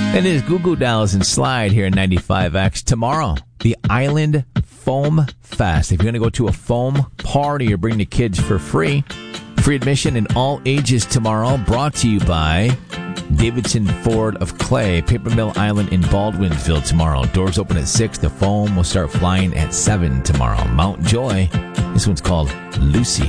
It is Goo Goo Dolls and Slide here in 95X. Tomorrow, the Island Foam Fest. If you're going to go to a foam party or bring the kids for free admission in all ages tomorrow. Brought to you by Davidson Ford of Clay, Paper Mill Island in Baldwinsville tomorrow. Doors open at 6. The foam will start flying at 7 tomorrow. Mount Joy. This one's called Lucy.